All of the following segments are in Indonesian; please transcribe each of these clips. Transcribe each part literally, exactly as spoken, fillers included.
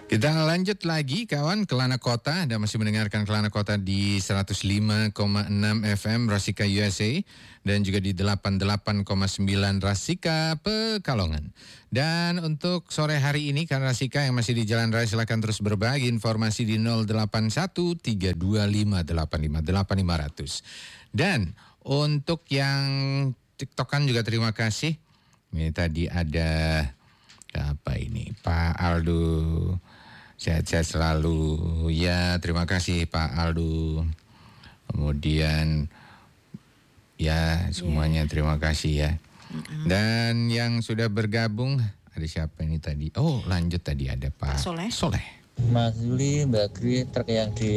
Kita lanjut lagi kawan, Kelana Kota. Anda masih mendengarkan Kelana Kota di seratus lima koma enam F M Rasika U S A dan juga di delapan puluh delapan koma sembilan Rasika Pekalongan. Dan untuk sore hari ini karena Rasika yang masih di Jalan Raya silakan terus berbagi informasi di nol delapan satu tiga dua lima delapan lima delapan lima nol nol. Dan untuk yang TikTokan juga terima kasih. Ini tadi ada apa ini? Pak Aldo. Sehat-sehat selalu. Ya, terima kasih Pak Aldo. Kemudian ya semuanya yeah. Terima kasih ya. Mm-hmm. Dan yang sudah bergabung ada siapa ini tadi? Oh, lanjut tadi ada Pak Soleh. Soleh. Mas Yuli, Mbak Gri, truk yang di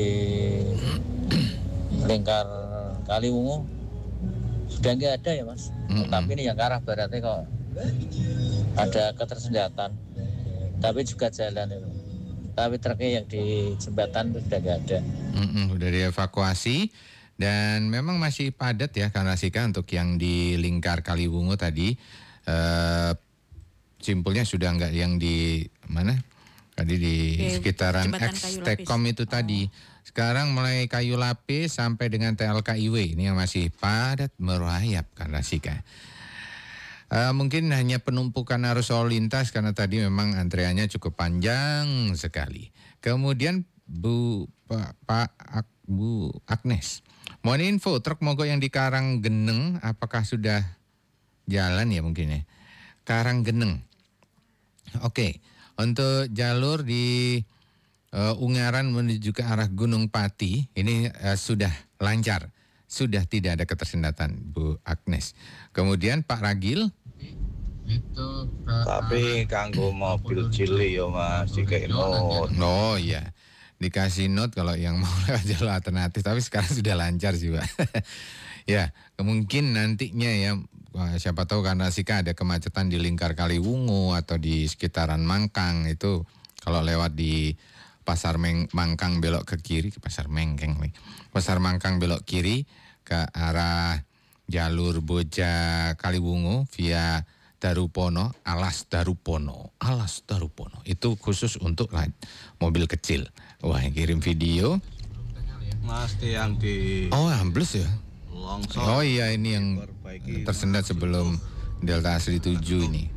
lingkar Kaliwungu sudah nggak ada ya Mas. Mm-hmm. Tapi ini yang ke arah baratnya kok ada ketersenjataan. Tapi juga jalan itu. Tapi truknya yang di jembatan itu sudah nggak ada. Mm-mm, udah dievakuasi dan memang masih padat ya karena Sika untuk yang di lingkar Kaliwungu tadi uh, simpulnya sudah nggak yang di mana tadi di Oke, sekitaran X-Tekom itu oh. tadi. Sekarang mulai Kayu Lapis sampai dengan T L K I W ini yang masih padat merayap karena Sika. Uh, mungkin hanya penumpukan arus lalu lintas karena tadi memang antreannya cukup panjang sekali. Kemudian Bu Pak pa, pa, Bu Agnes, mohon info truk mogok yang di Karanggeneng apakah sudah jalan ya mungkin ya? Karanggeneng. Oke, okay. Untuk jalur di uh, Ungaran menuju ke arah Gunung Pati ini uh, sudah lancar. Sudah tidak ada ketersendatan Bu Agnes. Kemudian Pak Ragil itu tapi kanggo mobil cilik ya Mas dikasih note. Oh iya, dikasih note kalau yang mau lewat jalur alternatif. Tapi sekarang sudah lancar sih Pak. Ya, mungkin nantinya ya siapa tahu karena Sika ada kemacetan di lingkar Kaliwungu atau di sekitaran Mangkang itu kalau lewat di Pasar Meng- Mangkang belok ke kiri, ke Pasar Mengkeng nih. Pasar Mangkang belok kiri ke arah jalur Boja Kaliwungu via Darupono, Alas Darupono, Alas Darupono. Itu khusus untuk mobil kecil. Wah, yang kirim video. Mas yang di Oh, ambles ya? Longsor. Oh iya, ini yang tersendat sebelum Delta Asri tujuh ini.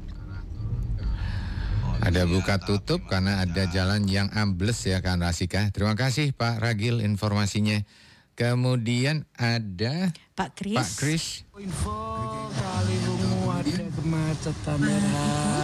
Ada buka tutup karena ada jalan yang ambles ya kan Rasika. Terima kasih Pak Ragil informasinya. Kemudian ada Pak Kris. Pak Kris. Info Kaliwungu ada kemacetan merah.